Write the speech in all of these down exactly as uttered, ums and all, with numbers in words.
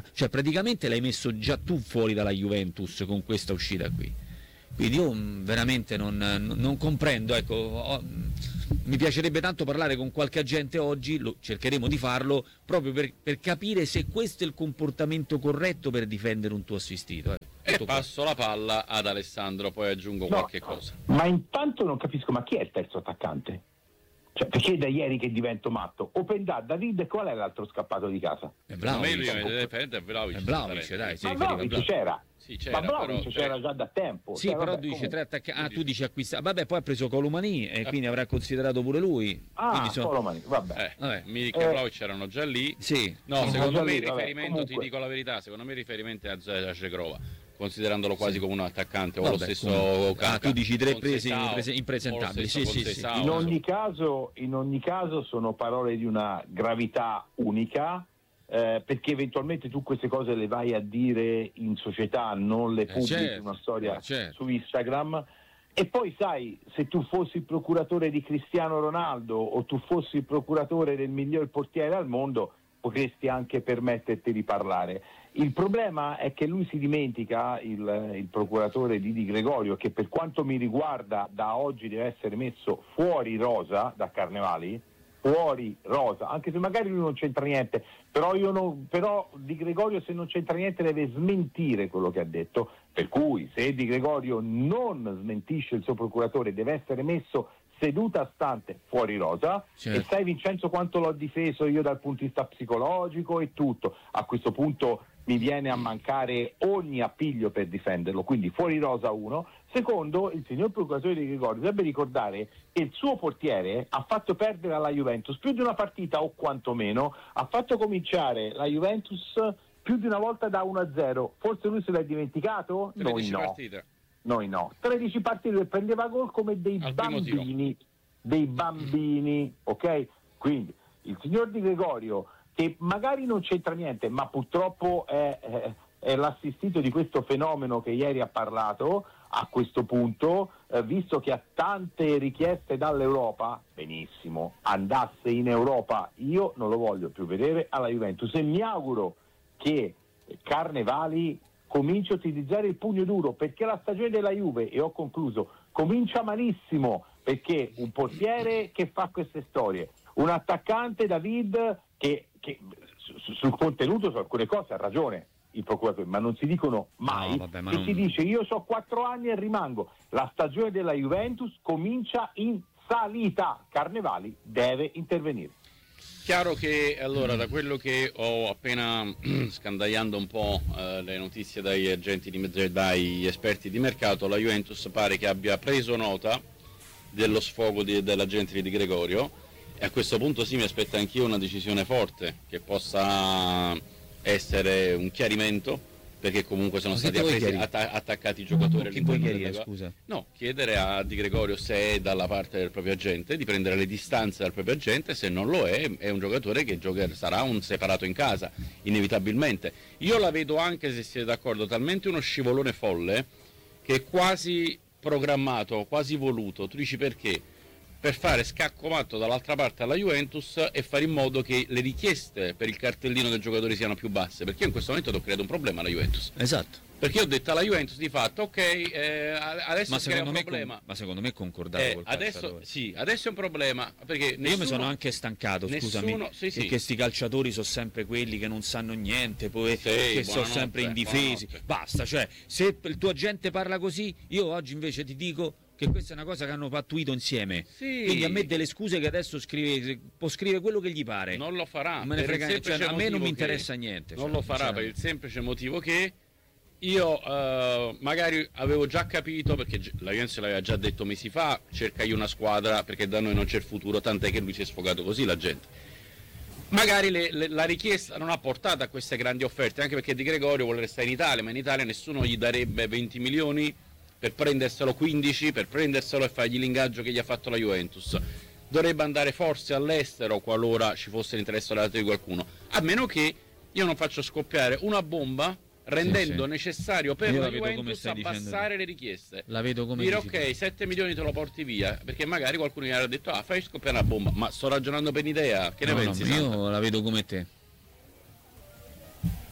cioè praticamente l'hai messo già tu fuori dalla Juventus con questa uscita qui. Quindi io mh, veramente non, non, non comprendo, ecco, ho, mi piacerebbe tanto parlare con qualche agente oggi, lo, cercheremo di farlo proprio per, per capire se questo è il comportamento corretto per difendere un tuo assistito. Eh. E passo la palla ad Alessandro, poi aggiungo no, qualche cosa. Ma intanto non capisco, ma chi è il terzo attaccante? Cioè, perché è da ieri che divento matto? Openda, David, qual è l'altro scappato di casa? È Vlahovic, è Vlahovic, è Vlahovic, dai, sì, ma Vlahovic c'era. Sì, c'era, ma Vlahovic però, c'era già da tempo. Sì, cioè, però vabbè, tu dici tre attaccanti. Ah, dici... tu dici acquistare. Vabbè, poi ha preso Colomani e eh. quindi avrà considerato pure lui. Ah, sono... Colomani, vabbè. Eh, vabbè. Milik e eh. Vlahovic erano già lì. Sì. No, no, secondo me lì, il riferimento, vabbè, ti dico la verità, secondo me il riferimento è a Cegrova, considerandolo quasi sì. come un attaccante, vabbè, o lo stesso comunque. Ah, tu dici tre presi impresentabili. Sì, sì, sì. In ogni caso, in ogni caso sono parole di una gravità unica. Eh, perché eventualmente tu queste cose le vai a dire in società, non le pubblichi eh certo, una storia eh certo. su Instagram. E poi sai, se tu fossi il procuratore di Cristiano Ronaldo o tu fossi il procuratore del miglior portiere al mondo, potresti anche permetterti di parlare. Il problema è che lui si dimentica, il, il procuratore di Di Gregorio, che per quanto mi riguarda da oggi deve essere messo fuori rosa da Carnevali, fuori rosa, anche se magari lui non c'entra niente, però io non, però Di Gregorio, se non c'entra niente, deve smentire quello che ha detto, per cui se Di Gregorio non smentisce il suo procuratore deve essere messo seduta stante fuori rosa. Certo. E sai Vincenzo quanto l'ho difeso io dal punto di vista psicologico e tutto, a questo punto mi viene a mancare ogni appiglio per difenderlo, quindi fuori rosa uno. Secondo, il signor procuratore Di Gregorio dovrebbe ricordare che il suo portiere ha fatto perdere alla Juventus più di una partita, o quantomeno ha fatto cominciare la Juventus più di una volta da uno a zero. Forse lui se l'è dimenticato? Noi no. Partite. Noi no. tredici partite, prendeva gol come dei Al bambini, dei bambini, ok? Quindi il signor Di Gregorio, che magari non c'entra niente, ma purtroppo è, è, è l'assistito di questo fenomeno che ieri ha parlato, a questo punto, eh, visto che ha tante richieste dall'Europa, benissimo, andasse in Europa, io non lo voglio più vedere alla Juventus e mi auguro che Carnevali cominci a utilizzare il pugno duro, perché la stagione della Juve, e ho concluso, comincia malissimo, perché un portiere che fa queste storie, un attaccante David che, che su, sul contenuto su alcune cose ha ragione il procuratore, ma non si dicono mai, no, vabbè, ma e non... si dice io so quattro anni e rimango. La stagione della Juventus comincia in salita, Carnevali deve intervenire. Chiaro che allora da quello che ho appena scandagliando un po' eh, le notizie dagli agenti di dagli esperti di mercato, la Juventus pare che abbia preso nota dello sfogo di, dell'agente di Di Gregorio, e a questo punto sì, mi aspetta anch'io una decisione forte che possa essere un chiarimento, perché comunque sono stati appresi, atta- attaccati i giocatori. Chi puoi chiarire, scusa? No, chiedere a Di Gregorio se è dalla parte del proprio agente, di prendere le distanze dal proprio agente, se non lo è, è un giocatore che gioca, sarà un separato in casa, inevitabilmente. Io la vedo, anche se siete d'accordo, talmente uno scivolone folle che è quasi programmato, quasi voluto. Tu dici perché? Per fare scacco matto dall'altra parte alla Juventus e fare in modo che le richieste per il cartellino del giocatore siano più basse, perché io in questo momento ho creato un problema alla Juventus. Esatto. Perché ho detto alla Juventus di fatto, ok, eh, adesso è un problema. Con, ma secondo me è concordato eh, col adesso, calciatore. Sì, adesso è un problema, perché nessuno, io mi sono anche stancato, nessuno, scusami, sì, sì. perché sti calciatori sono sempre quelli che non sanno niente, poi sì, che sono sempre indifesi. Basta, cioè, se il tuo agente parla così, io oggi invece ti dico che questa è una cosa che hanno pattuito insieme. Sì. Quindi a me delle scuse che adesso scrive, può scrivere quello che gli pare. Non lo farà. Me ne frega, cioè, a me non mi interessa che, niente. Non cioè, lo farà per il semplice motivo che io uh, magari avevo già capito, perché la Juventus l'aveva già detto mesi fa, cercai una squadra perché da noi non c'è il futuro, tant'è che lui si è sfogato così, la gente. Magari le, le, la richiesta non ha portato a queste grandi offerte, anche perché Di Gregorio vuole restare in Italia, ma in Italia nessuno gli darebbe venti milioni per prenderselo, quindici per prenderselo e fargli l'ingaggio che gli ha fatto la Juventus. Dovrebbe andare forse all'estero qualora ci fosse l'interesse da parte di qualcuno, a meno che io non faccio scoppiare una bomba rendendo sì, sì. necessario per io la Juventus abbassare le richieste. La vedo come dire ok, sette milioni te lo porti via, perché magari qualcuno gli ha detto ah, fai scoppiare una bomba, ma sto ragionando per un'idea, che no, ne pensi? No, io la vedo come te.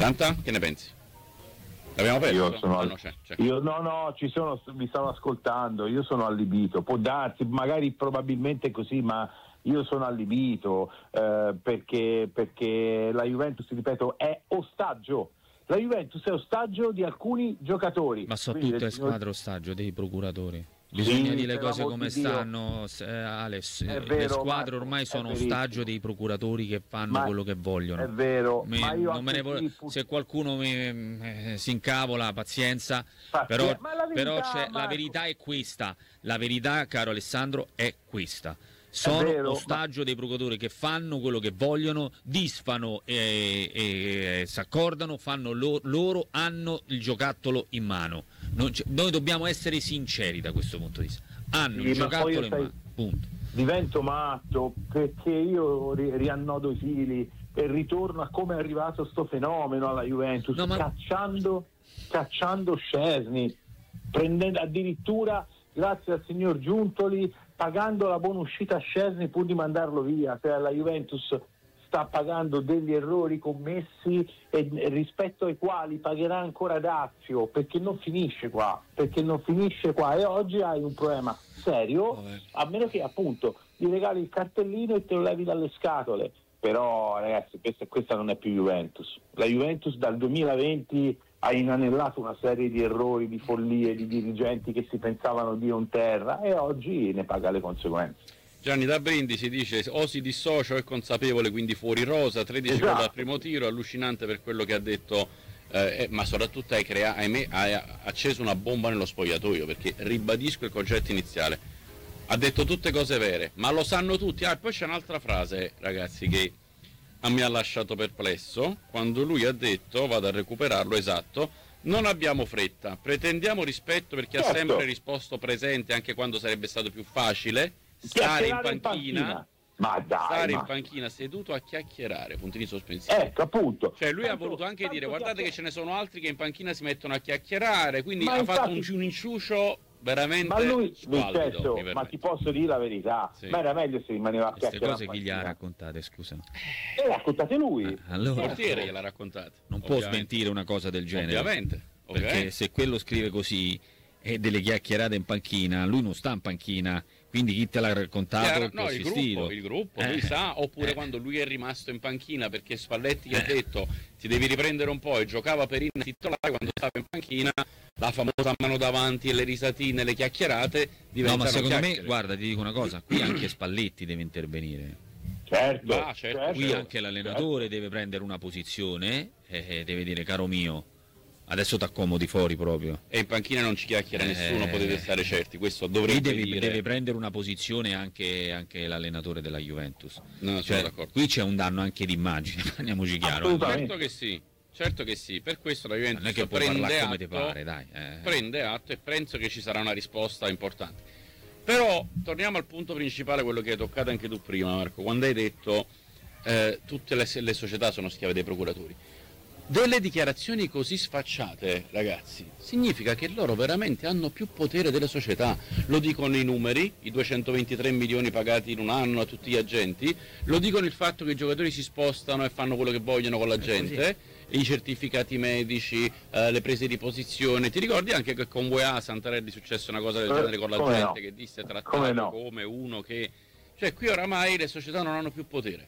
Santa, che ne pensi? L'abbiamo perso? Io sono Ah, al- no, c'è, c'è. Io no, no, ci sono, vi stavo ascoltando, io sono allibito, può darsi, magari probabilmente così, ma io sono allibito eh, perché, perché la Juventus, ripeto, è ostaggio. La Juventus è ostaggio di alcuni giocatori. Ma so Quindi tutte le del signor- squadre ostaggio dei procuratori. Bisogna Sì, dire le per cose l'amor come di Dio. stanno, eh, Alex. È Le vero, squadre Marco, ormai è sono verissimo. ostaggio dei procuratori che fanno Ma quello che vogliono. È vero, Mi- ma io non me ne anche vo- qui, pur- Se qualcuno mi, eh, si incavola, pazienza, Pazienza, però, ma la verità, però c'è- la Marco. verità è questa. La verità, caro Alessandro, è questa. Sono vero, ostaggio dei procuratori che fanno quello che vogliono, disfano e, e, e s'accordano, fanno lo- loro hanno il giocattolo in mano. Non c'è- noi dobbiamo essere sinceri da questo punto di vista. Hanno Sì, il ma poi giocattolo io in sai- mano. Punto. divento matto perché io ri- riannodo i fili e ritorno a come è arrivato sto fenomeno alla Juventus, No, ma- cacciando, cacciando Szczesny, prendendo addirittura, grazie al signor Giuntoli, pagando la buona uscita a Szczesny pur di mandarlo via. Cioè la Juventus sta pagando degli errori commessi e rispetto ai quali pagherà ancora dazio, perché non finisce qua, perché non finisce qua e oggi hai un problema serio, Vabbè. a meno che appunto gli regali il cartellino e te lo levi dalle scatole. Però ragazzi, questa, questa non è più Juventus. La Juventus dal duemilaventi ha inanellato una serie di errori, di follie, di dirigenti che si pensavano Dio in terra e oggi ne paga le conseguenze. Gianni da Brindisi dice o si dissocia o è consapevole, quindi fuori rosa, tredici Esatto. gol al primo tiro, allucinante per quello che ha detto, eh, eh, ma soprattutto hai, crea- ahimè, hai acceso una bomba nello spogliatoio, perché ribadisco il concetto iniziale, ha detto tutte cose vere, ma lo sanno tutti. Ah, e poi c'è un'altra frase, ragazzi, che a me ha lasciato perplesso, quando lui ha detto, vado a recuperarlo, esatto, non abbiamo fretta, pretendiamo rispetto perché Certo. ha sempre risposto presente anche quando sarebbe stato più facile stare in Chiacchierare panchina, Ma dai, stare ma- in panchina seduto a chiacchierare, puntini sospensivi. ecco appunto. Cioè lui ha Tanto- voluto anche tanto dire guardate che chiacchier- ce ne sono altri che in panchina si mettono a chiacchierare, quindi Ma ha fatto infatti- un, un inciucio veramente Ma lui, squallido, Vincenzo, mi ma permetto. ti posso dire la verità, Sì. ma era meglio se rimaneva a Queste chiacchierare. cose chi gli ha raccontate, scusa? E raccontate lui. Eh, allora, Il portiere gliel'ha raccontato. non può ovviamente. smentire una cosa del genere. Ovviamente, Perché ovviamente. se quello scrive così e delle chiacchierate in panchina, lui non sta in panchina, quindi chi te l'ha raccontato Chiaro, il no, il assistito? gruppo, il gruppo Eh, lui sa, oppure eh. quando lui è rimasto in panchina perché Spalletti gli ha Eh. detto ti devi riprendere un po' e giocava per il titolare, quando stava in panchina la famosa mano davanti e le risatine, le chiacchierate No, diventano ma secondo me, chiacchiere. guarda, ti dico una cosa, qui anche Spalletti deve intervenire. Certo, Ah, certo. certo. Qui anche l'allenatore deve prendere una posizione e e deve dire, caro mio, adesso ti accomodi fuori proprio. E in panchina non ci chiacchiera Eh. nessuno, potete stare certi, questo Qui dovrebbe deve, dire. deve prendere una posizione anche, anche l'allenatore della Juventus. No, sono Cioè, d'accordo. qui c'è un danno anche d'immagine, parliamoci chiaro. eh. Assolutamente. Certo che sì, certo che sì, per questo la Non Juventus è che puoi prende parlare atto, come ti pare, dai. eh. prende atto e penso che ci sarà una risposta importante. Però torniamo al punto principale, quello che hai toccato anche tu prima, Marco, quando hai detto eh, tutte le, le società sono schiave dei procuratori. Delle dichiarazioni così sfacciate, ragazzi, significa che loro veramente hanno più potere delle società. Lo dicono i numeri, i duecentoventitré milioni pagati in un anno a tutti gli agenti, lo dicono il fatto che i giocatori si spostano e fanno quello che vogliono con la gente, i certificati medici, eh, le prese di posizione. Ti ricordi anche che con U E A Santarelli è successa una cosa del Eh, genere con la come gente, no. che disse trattato Come no. come uno che... Cioè qui oramai le società non hanno più potere.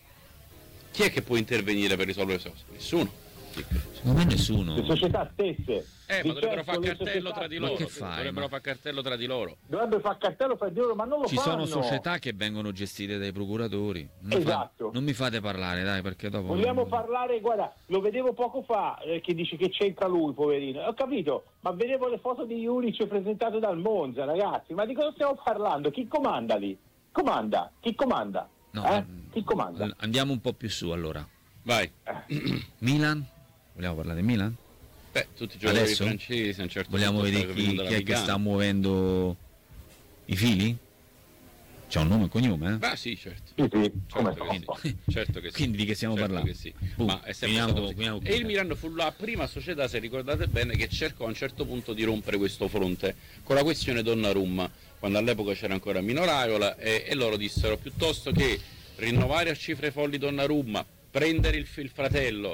Chi è che può intervenire per risolvere queste cose? Nessuno. Secondo me nessuno. Le società stesse. Eh, ma dovrebbero fare le cartello società- tra di Ma loro. che fai, Dovrebbero ma- fare cartello tra di loro. Dovrebbero fare cartello fra di loro, ma non lo Ci fanno. sono società che vengono gestite dai procuratori. Non, mi fa- Esatto. non mi fate parlare, dai, perché dopo... Vogliamo parlare, guarda, lo vedevo poco fa, eh, che dice che c'entra lui, poverino. Ho capito, ma vedevo le foto di Juric presentate dal Monza, ragazzi. Ma di cosa stiamo parlando? Chi comanda lì? Comanda? Chi comanda? No, eh? mm, Chi comanda? Andiamo un po' più su, allora. Vai. Milan? Vogliamo parlare di Milan? Beh, tutti i giocatori Adesso? francesi a un certo Vogliamo punto vedere stanno chi, venendo chi è che dalla sta Vigana. muovendo i fili? C'ha un nome e cognome, eh? Beh, sì, certo. Sì, sì, come Certo no, che un po'. sì. Certo che sì. Quindi di che stiamo Certo parlando? che sì. Boh, Ma è sempre finiamo- stato così. finiamo qui. E il Milan fu la prima società, se ricordate bene, che cercò a un certo punto di rompere questo fronte con la questione Donnarumma, quando all'epoca c'era ancora Mino Raiola, e, e loro dissero piuttosto che rinnovare a cifre folli Donnarumma, prendere il, il fratello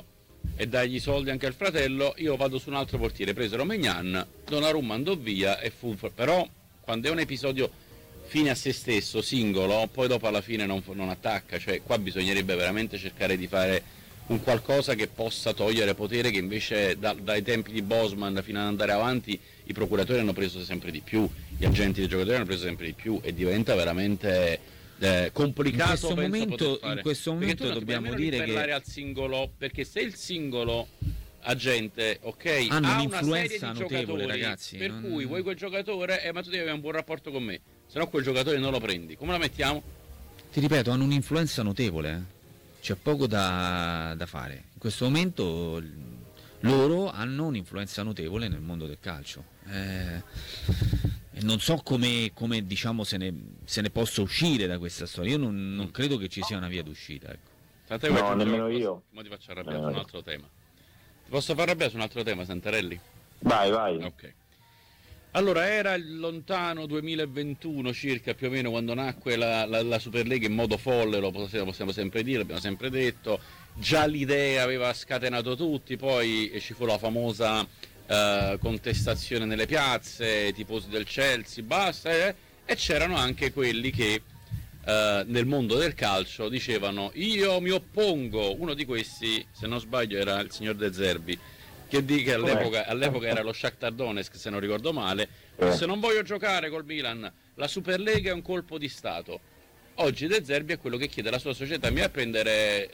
e dagli soldi anche al fratello, io vado su un altro portiere, presero Maignan, Donnarumma andò via e fu... Però quando è un episodio fine a se stesso, singolo, poi dopo alla fine non, non attacca, cioè qua bisognerebbe veramente cercare di fare un qualcosa che possa togliere potere, che invece da, dai tempi di Bosman fino ad andare avanti i procuratori hanno preso sempre di più, gli agenti dei giocatori hanno preso sempre di più e diventa veramente eh, complicato. In questo momento, in questo momento dobbiamo dire che parlare al singolo, perché se il singolo agente, ok, hanno ha un'influenza una serie di notevole, giocatori, ragazzi, per non... cui vuoi quel giocatore, eh, ma tu devi avere un buon rapporto con me, se no quel giocatore non lo prendi, come la mettiamo? Ti ripeto, hanno un'influenza notevole, eh? C'è poco da, da fare. In questo momento loro hanno un'influenza notevole nel mondo del calcio. Eh, e non so come, come diciamo, se ne, se ne possa uscire da questa storia. Io non, non credo che ci sia una via d'uscita. Ecco. Tant'è No, che nemmeno posso, io. Ma ti faccio arrabbiare su un altro tema. Ti posso far arrabbiare su un altro tema, Santarelli? Vai, vai. Ok. Allora, era il lontano duemilaventuno circa, più o meno, quando nacque la, la, la Superlega in modo folle, lo possiamo, possiamo sempre dire, l'abbiamo sempre detto. Già l'idea aveva scatenato tutti, poi ci fu la famosa eh, contestazione nelle piazze, i tifosi del Chelsea, basta, eh, e c'erano anche quelli che eh, nel mondo del calcio dicevano io mi oppongo. Uno di questi, se non sbaglio, era il signor De Zerbi, che di che all'epoca, all'epoca era lo Shakhtar Donetsk, se non ricordo male, eh. se non voglio giocare col Milan, la Superlega è un colpo di Stato. Oggi De Zerbi è quello che chiede alla sua società, mi va a prendere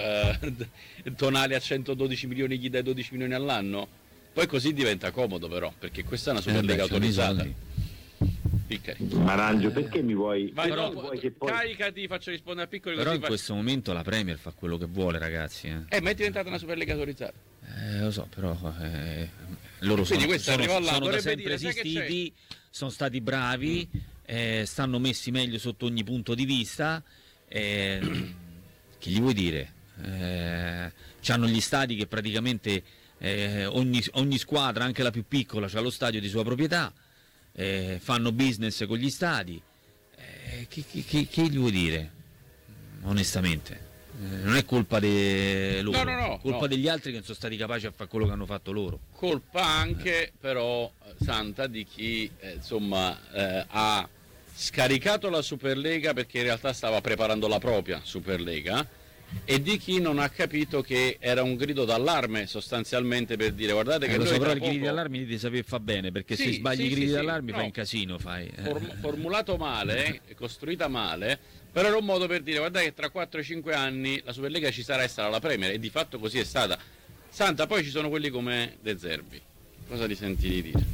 eh, Tonali a centododici milioni, gli dai dodici milioni all'anno? Poi così diventa comodo però, perché questa è una Superlega eh beh, autorizzata. Piccari. Marangio, perché mi vuoi... Vai, però, no, vuoi che poi... caricati, faccio rispondere a Piccoli. Però così in fa... questo momento la Premier fa quello che vuole, ragazzi. Eh, eh ma è diventata una Superlega autorizzata. Eh, lo so, però eh, loro sono, sono, sono da sempre dire, esistiti, sono stati bravi, mm. eh, stanno messi meglio sotto ogni punto di vista. Eh, che gli vuoi dire? Eh, c'hanno gli stadi che praticamente eh, ogni, ogni squadra, anche la più piccola, ha lo stadio di sua proprietà, eh, fanno business con gli stadi. Eh, che, che, che, che gli vuoi dire? Onestamente. Non è colpa di loro, no, no, no, colpa no. degli altri che non sono stati capaci a fare quello che hanno fatto loro. Colpa anche eh. però, Santa, di chi eh, insomma eh, ha scaricato la Superlega perché in realtà stava preparando la propria Superlega, e di chi non ha capito che era un grido d'allarme sostanzialmente per dire guardate che eh, lo noi so, però poco... i gridi d'allarme devi sapere fa bene, perché sì, se sbagli sì, i gridi sì, d'allarme sì, fai no. un casino, fai. Form- formulato male, costruita male, però era un modo per dire guardate che tra quattro cinque anni la Superlega ci sarà e sarà la Premier, e di fatto così è stata. Santa, poi ci sono quelli come De Zerbi, cosa ti senti di dire?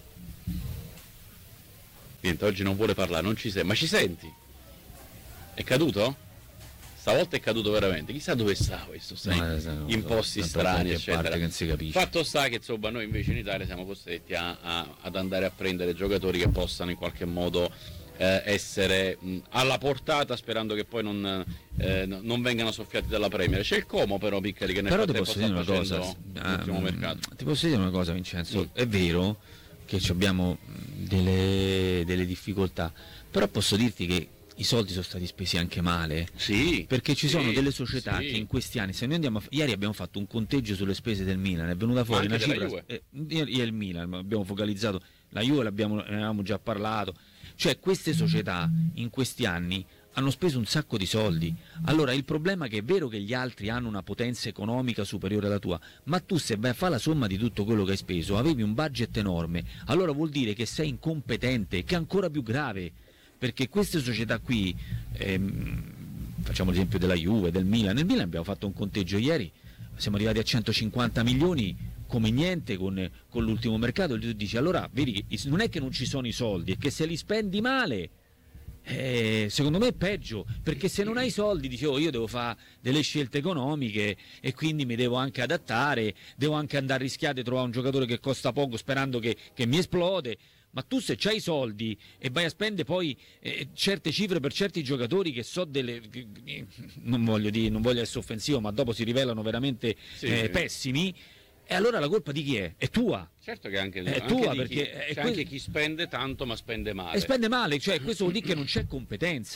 Niente, oggi non vuole parlare, non ci sei, ma ci senti? È caduto? Stavolta è caduto veramente, chissà dove sta questo, sai, no, no, in posti so, strani, eccetera. Che si capisce. Fatto sta che insomma noi invece in Italia siamo costretti a, a, ad andare a prendere giocatori che possano in qualche modo eh, essere mh, alla portata, sperando che poi non, eh, non vengano soffiati dalla Premier. C'è il Como però, Piccari, che nel però frattempo ti posso sta dire una facendo cosa, l'ultimo um, mercato. Ti posso dire una cosa, Vincenzo, mm. è vero che abbiamo delle, delle difficoltà, però posso dirti che i soldi sono stati spesi anche male, sì, perché ci sì, sono delle società sì. che in questi anni, se noi andiamo a, ieri abbiamo fatto un conteggio sulle spese del Milan, è venuta fuori una cifra, eh, io e il Milan abbiamo focalizzato, la Juve l'abbiamo, ne avevamo già parlato, cioè queste società in questi anni hanno speso un sacco di soldi. Allora il problema è che è vero che gli altri hanno una potenza economica superiore alla tua, ma tu se vai a fare la somma di tutto quello che hai speso, avevi un budget enorme, allora vuol dire che sei incompetente, che è ancora più grave. Perché queste società qui, ehm, facciamo l'esempio della Juve, del Milan, nel Milan abbiamo fatto un conteggio ieri, siamo arrivati a centocinquanta milioni come niente con, con l'ultimo mercato, e tu dici allora vedi che non è che non ci sono i soldi, è che se li spendi male, eh, secondo me è peggio, perché se non hai i soldi dici oh, io devo fare delle scelte economiche e quindi mi devo anche adattare, devo anche andare a rischiare di trovare un giocatore che costa poco sperando che, che mi esplode. Ma tu se c'hai i soldi e vai a spendere poi eh, certe cifre per certi giocatori che so delle... non voglio dire, non voglio essere offensivo, ma dopo si rivelano veramente sì, eh, sì. pessimi, e allora la colpa di chi è? È tua. Certo che anche, è anche tua, di perché chi, è c'è que... anche chi spende tanto ma spende male. E spende male, cioè questo vuol dire che non c'è competenza.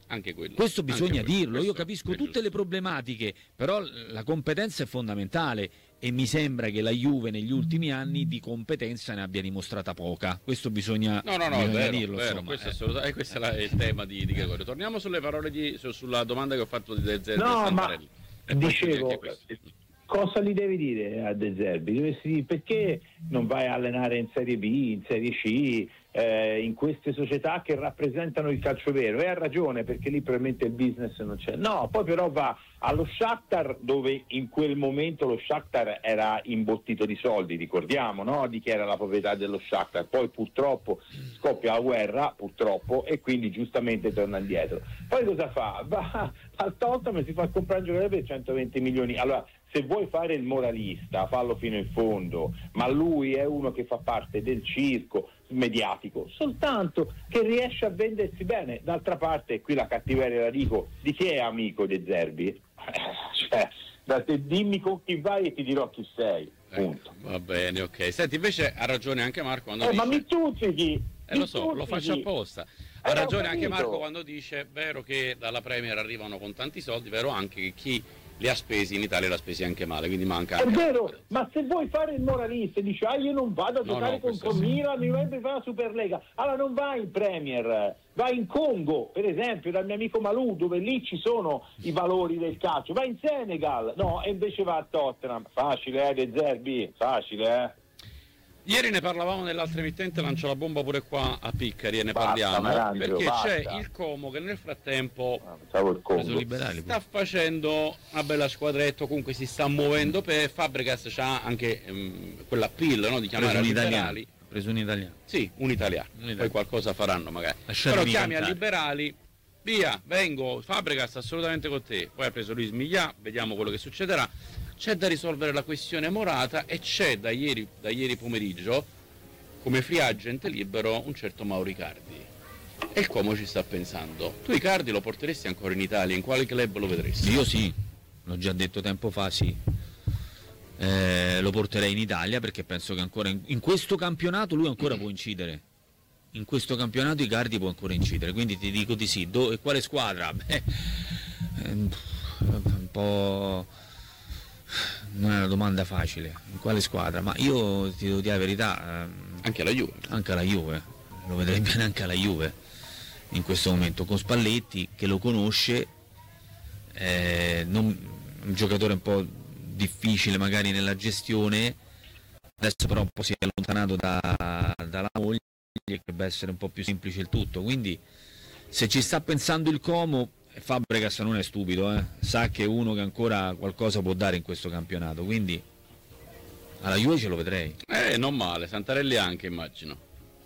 Anche quello. Questo bisogna Anche quello. dirlo, io Questo capisco è tutte giusto. le problematiche, però la competenza è fondamentale e mi sembra che la Juve negli ultimi anni di competenza ne abbia dimostrata poca. Questo bisogna, No, no, no, è bisogna vero, dirlo. vero, insomma, questo, eh. è assoluta- eh, questo è la- è il tema di, di Gregorio. Torniamo sulle parole di, su- sulla domanda che ho fatto di De Zerbi e No, ma Santarelli. E poi ci dicevo, anche questo. cosa gli devi dire a De Zerbi? Dovresti dire, perché non vai a allenare in Serie B, in Serie C, eh, in queste società che rappresentano il calcio vero? E ha ragione, perché lì probabilmente il business non c'è. No, poi però va allo Shakhtar, dove in quel momento lo Shakhtar era imbottito di soldi, ricordiamo, no? Di chi era la proprietà dello Shakhtar. Poi purtroppo scoppia la guerra, purtroppo, e quindi giustamente torna indietro. Poi cosa fa? Va al Tottenham e si fa comprare un giocatore per centoventi milioni. Allora, se vuoi fare il moralista, fallo fino in fondo, ma lui è uno che fa parte del circo mediatico, soltanto che riesce a vendersi bene. D'altra parte, qui la cattiveria la dico, di chi è amico De Zerbi? Cioè, da te, dimmi con chi vai e ti dirò chi sei, punto. Ecco, va bene, ok. Senti, invece ha ragione anche Marco quando Eh, dice... ma mi tuzzichi! Eh, lo so, lo faccio apposta. Ha Eh, ho ragione anche capito. Marco quando dice, vero che dalla Premier arrivano con tanti soldi, vero anche che chi li ha spesi in Italia li ha spesi anche male, quindi manca È anche... vero, ma se vuoi fare il moralista e dici ah io non vado a No, giocare no, questo contro sì. Milan, mi vorrebbe fare la Superlega, allora non vai in Premier, vai in Congo per esempio dal mio amico Malou, dove lì ci sono i valori del calcio, vai in Senegal, no, e invece va a Tottenham. Facile, eh, De Zerbi, facile, eh. Ieri ne parlavamo nell'altra emittente, lancio la bomba pure qua a Piccari e ne Basta, parliamo, Marangio, perché basta. c'è il Como che nel frattempo Ah, pensavo il Preso Congo. liberali, sta facendo una bella squadretta, comunque si sta muovendo, per Fabregas c'ha anche ehm, quell'appeal, no, di chiamare preso a un italiano, liberali. preso un italiano. Sì, un italiano, Un italiano. poi qualcosa faranno magari. Lasciatemi Però chiami a cantare. liberali, via, vengo, Fabregas assolutamente con te. Poi ha preso Luis Miglia, vediamo quello che succederà. C'è da risolvere la questione Morata e c'è da ieri, da ieri pomeriggio, come free agent libero, un certo Mauro Icardi. E il Como ci sta pensando. Tu Icardi lo porteresti ancora in Italia? In quale club lo vedresti? Io sì, l'ho già detto tempo fa, sì. Eh, lo porterei in Italia perché penso che ancora in, in questo campionato lui ancora può incidere. In questo campionato Icardi può ancora incidere, quindi ti dico di sì. Do, e quale squadra? Beh, ehm, un po'... non è una domanda facile. In quale squadra? Ma io ti devo dire la verità, ehm, Anche la Juve. anche alla Juve, lo vedrei bene anche alla Juve in questo momento, con Spalletti che lo conosce, eh, non- un giocatore un po' difficile magari nella gestione, adesso però un po' si è allontanato da- dalla moglie, dovrebbe essere un po' più semplice il tutto, quindi se ci sta pensando il Como, Fabregas non è stupido, eh, sa che è uno che ancora qualcosa può dare in questo campionato, quindi alla Juve ce lo vedrei. Eh, non male, Santarelli anche immagino.